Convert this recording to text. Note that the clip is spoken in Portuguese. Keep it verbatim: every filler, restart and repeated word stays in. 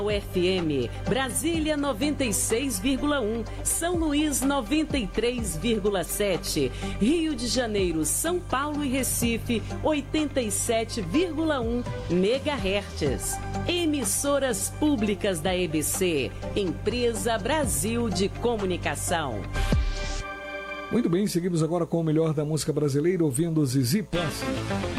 F M, Brasília noventa e seis vírgula um, São Luís noventa e três vírgula sete, Rio de Janeiro, São Paulo e Recife oitenta e sete vírgula um megahertz. Emissoras públicas da E B C, Empresa Brasil de Comunicação. Muito bem, seguimos agora com o melhor da música brasileira, ouvindo Zizi Posse.